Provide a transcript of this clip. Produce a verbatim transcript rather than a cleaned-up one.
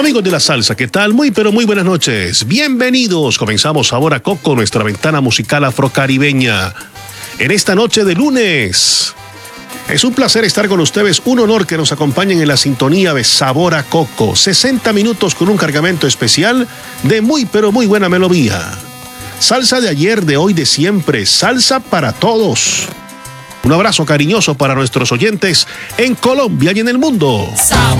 Amigos de la salsa, ¿qué tal? Muy pero muy buenas noches. Bienvenidos. Comenzamos ahora Coco, nuestra ventana musical afrocaribeña. En esta noche de lunes. Es un placer estar con ustedes, un honor que nos acompañen en la sintonía de Sabor a Coco. sesenta minutos con un cargamento especial de muy pero muy buena melodía. Salsa de ayer, de hoy, de siempre. Salsa para todos. Un abrazo cariñoso para nuestros oyentes en Colombia y en el mundo. Sabor